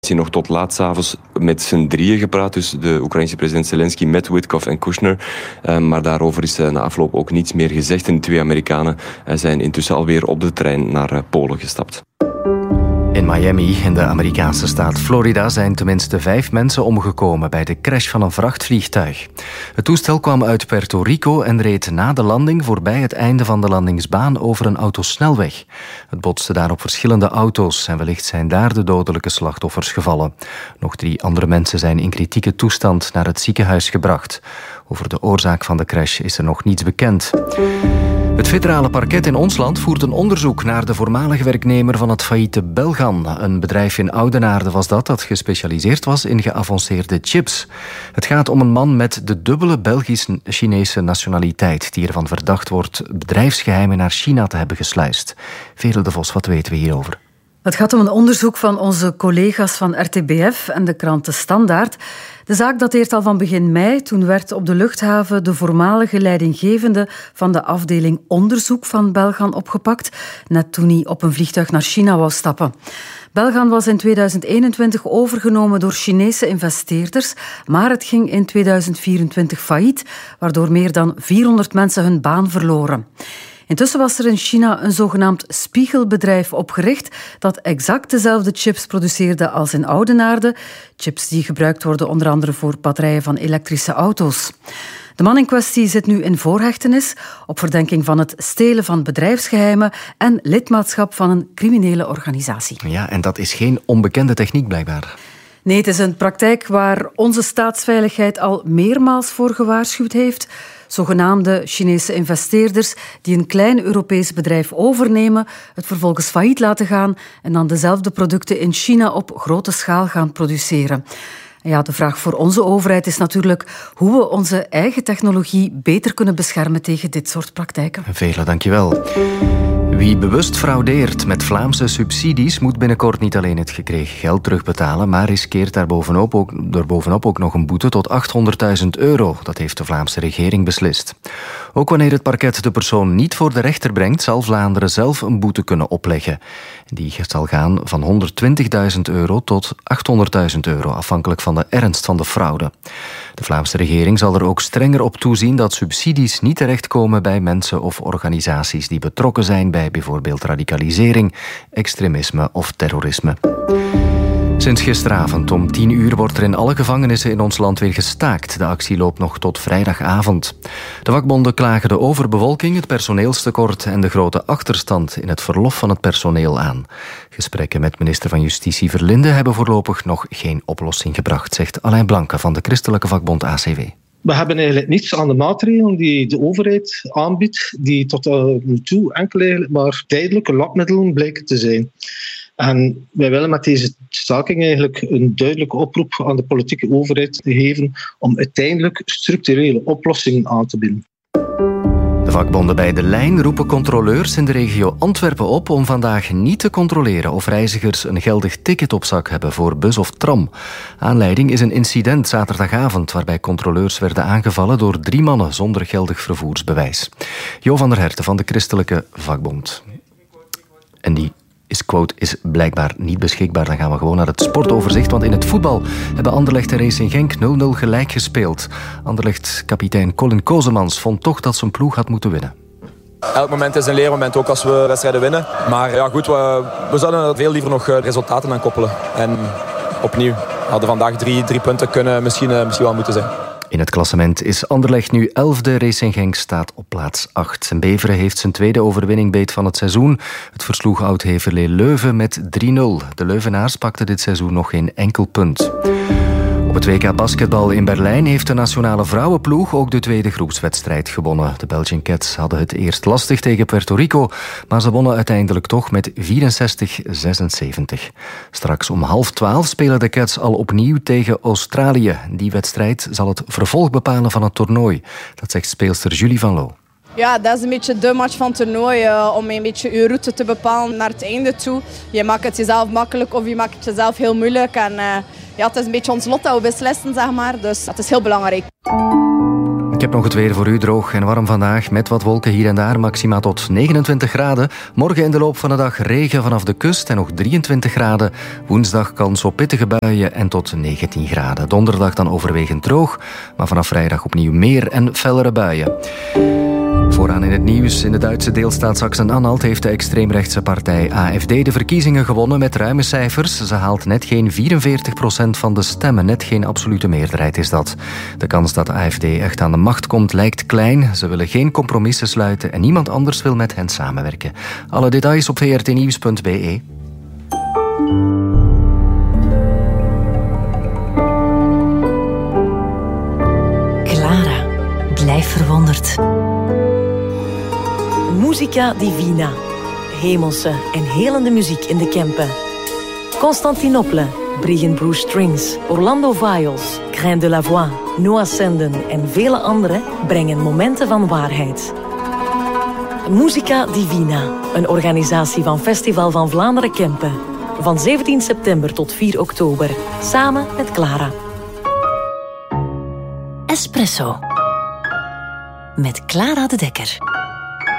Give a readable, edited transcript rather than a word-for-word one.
Hij nog tot laat 's avonds met z'n drieën gepraat, dus de Oekraïnse president Zelensky met Witkoff en Kushner. Maar daarover is na afloop ook niets meer gezegd. En de twee Amerikanen zijn intussen alweer op de trein naar Polen gestapt. In Miami, in de Amerikaanse staat Florida, zijn tenminste 5 mensen omgekomen bij de crash van een vrachtvliegtuig. Het toestel kwam uit Puerto Rico en reed na de landing voorbij het einde van de landingsbaan over een autosnelweg. Het botste daar op verschillende auto's en wellicht zijn daar de dodelijke slachtoffers gevallen. Nog 3 andere mensen zijn in kritieke toestand naar het ziekenhuis gebracht. Over de oorzaak van de crash is er nog niets bekend. Het federale parket in ons land voert een onderzoek naar de voormalige werknemer van het failliete Belgan. Een bedrijf in Oudenaarde was dat gespecialiseerd was in geavanceerde chips. Het gaat om een man met de dubbele Belgisch-Chinese nationaliteit die ervan verdacht wordt bedrijfsgeheimen naar China te hebben gesluist. Veerle de Vos, wat weten we hierover? Het gaat om een onderzoek van onze collega's van RTBF en de krant De Standaard. De zaak dateert al van begin mei. Toen werd op de luchthaven de voormalige leidinggevende van de afdeling onderzoek van Belgan opgepakt, net toen hij op een vliegtuig naar China wou stappen. Belgan was in 2021 overgenomen door Chinese investeerders, maar het ging in 2024 failliet, waardoor meer dan 400 mensen hun baan verloren. Intussen was er in China een zogenaamd spiegelbedrijf opgericht dat exact dezelfde chips produceerde als in Oudenaarde. Chips die gebruikt worden onder andere voor batterijen van elektrische auto's. De man in kwestie zit nu in voorhechtenis op verdenking van het stelen van bedrijfsgeheimen en lidmaatschap van een criminele organisatie. Ja, en dat is geen onbekende techniek blijkbaar. Nee, het is een praktijk waar onze staatsveiligheid al meermaals voor gewaarschuwd heeft. Zogenaamde Chinese investeerders die een klein Europees bedrijf overnemen, het vervolgens failliet laten gaan en dan dezelfde producten in China op grote schaal gaan produceren. Ja, de vraag voor onze overheid is natuurlijk hoe we onze eigen technologie beter kunnen beschermen tegen dit soort praktijken. Veerle, dankjewel. Wie bewust fraudeert met Vlaamse subsidies moet binnenkort niet alleen het gekregen geld terugbetalen, maar riskeert daar bovenop ook nog een boete tot €800.000. Dat heeft de Vlaamse regering beslist. Ook wanneer het parket de persoon niet voor de rechter brengt, zal Vlaanderen zelf een boete kunnen opleggen. Die zal gaan van €120.000 tot €800.000, afhankelijk van de ernst van de fraude. De Vlaamse regering zal er ook strenger op toezien dat subsidies niet terechtkomen bij mensen of organisaties die betrokken zijn bij bijvoorbeeld radicalisering, extremisme of terrorisme. Sinds gisteravond om 10 uur wordt er in alle gevangenissen in ons land weer gestaakt. De actie loopt nog tot vrijdagavond. De vakbonden klagen de overbevolking, het personeelstekort en de grote achterstand in het verlof van het personeel aan. Gesprekken met minister van Justitie Verlinde hebben voorlopig nog geen oplossing gebracht, zegt Alain Blanke van de christelijke vakbond ACW. We hebben eigenlijk niets aan de maatregelen die de overheid aanbiedt, die tot nu toe enkel eigenlijk maar tijdelijke lapmiddelen blijken te zijn. En wij willen met deze staking eigenlijk een duidelijke oproep aan de politieke overheid te geven om uiteindelijk structurele oplossingen aan te bieden. De vakbonden bij De Lijn roepen controleurs in de regio Antwerpen op om vandaag niet te controleren of reizigers een geldig ticket op zak hebben voor bus of tram. Aanleiding is een incident zaterdagavond waarbij controleurs werden aangevallen door 3 mannen zonder geldig vervoersbewijs. Jo van der Herten van de christelijke vakbond. En die is blijkbaar niet beschikbaar. Dan gaan we gewoon naar het sportoverzicht. Want in het voetbal hebben Anderlecht en Racing Genk 0-0 gelijk gespeeld. Anderlecht-kapitein Colin Kozemans vond toch dat zijn ploeg had moeten winnen. Elk moment is een leermoment, ook als we wedstrijden winnen. Maar ja, goed, we zouden veel liever nog resultaten aan koppelen. En opnieuw, hadden vandaag drie punten kunnen misschien wel moeten zijn. In het klassement is Anderlecht nu 11e, Racing Genk staat op plaats 8. En Beveren heeft zijn tweede overwinning beet van het seizoen. Het versloeg Oud-Heverlee Leuven met 3-0. De Leuvenaars pakten dit seizoen nog geen enkel punt. Op het WK basketbal in Berlijn heeft de nationale vrouwenploeg ook de tweede groepswedstrijd gewonnen. De Belgian Cats hadden het eerst lastig tegen Puerto Rico, maar ze wonnen uiteindelijk toch met 64-76. Straks om 11:30 spelen de Cats al opnieuw tegen Australië. Die wedstrijd zal het vervolg bepalen van het toernooi. Dat zegt speelster Julie van Loo. Ja, dat is een beetje de match van het toernooi, om een beetje je route te bepalen naar het einde toe. Je maakt het jezelf makkelijk of je maakt het jezelf heel moeilijk. En ja, het is een beetje ons lot dat we beslissen, zeg maar. Dus dat is heel belangrijk. Ik heb nog het weer voor u, droog en warm vandaag, met wat wolken hier en daar, maxima tot 29 graden. Morgen in de loop van de dag regen vanaf de kust en nog 23 graden. Woensdag kans op pittige buien en tot 19 graden. Donderdag dan overwegend droog, maar vanaf vrijdag opnieuw meer en fellere buien. Vooraan in het nieuws. In de Duitse deelstaat Sachsen-Anhalt heeft de extreemrechtse partij AfD de verkiezingen gewonnen met ruime cijfers. Ze haalt net geen 44% van de stemmen. Net geen absolute meerderheid is dat. De kans dat de AfD echt aan de macht komt lijkt klein. Ze willen geen compromissen sluiten en niemand anders wil met hen samenwerken. Alle details op vrtnieuws.be. Clara, blijf verwonderd. Musica Divina. Hemelse en helende muziek in de Kempen. Constantinople, Briggen Bruce Strings, Orlando Viols, Grain de la Voix, Noah Senden en vele anderen brengen momenten van waarheid. Musica Divina, een organisatie van Festival van Vlaanderen Kempen. Van 17 september tot 4 oktober, samen met Clara. Espresso. Met Clara de Dekker.